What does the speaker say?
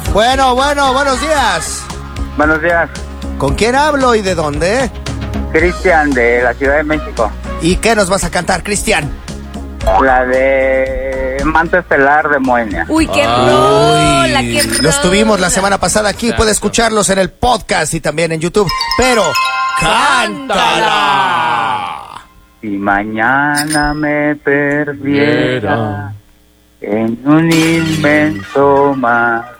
Bueno, buenos días. Buenos días. ¿Con quién hablo y de dónde? Cristian, de la Ciudad de México. ¿Y qué nos vas a cantar, Cristian? La de Manto Estelar de Moenia. Uy, qué rola, qué rola. Los tuvimos la semana pasada aquí. Puede escucharlos en el podcast y también en YouTube. Pero, ¡cántala! Si mañana me perdiera en un inmenso mar,